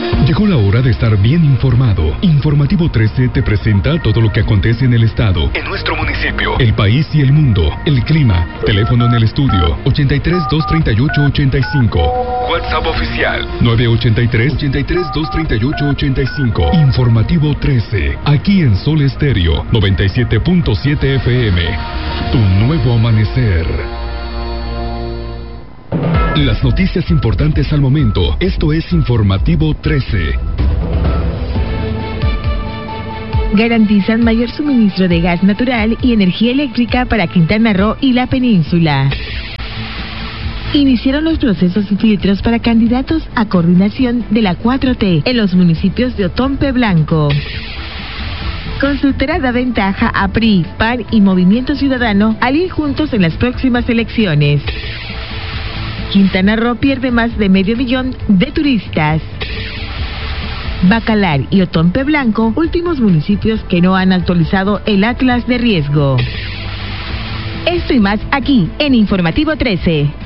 Llegó la hora de estar bien informado. Informativo 13 te presenta todo lo que acontece en el estado, en nuestro municipio, el país y el mundo, el clima. Teléfono en el estudio 83-238-85. WhatsApp oficial 983-238-85. Informativo 13, aquí en Sol Estéreo 97.7 FM. Tu nuevo amanecer. Las noticias importantes al momento. Esto es Informativo 13. Garantizan mayor suministro de gas natural y energía eléctrica para Quintana Roo y la península. Iniciaron los procesos y filtros para candidatos a coordinación de la 4T en los municipios de Otompe Blanco. Consultora da ventaja a PRI, PAN y Movimiento Ciudadano al ir juntos en las próximas elecciones. Quintana Roo pierde más de 500,000 de turistas. Bacalar y Otompe Blanco, últimos municipios que no han actualizado el Atlas de Riesgo. Esto y más aquí en Informativo 13.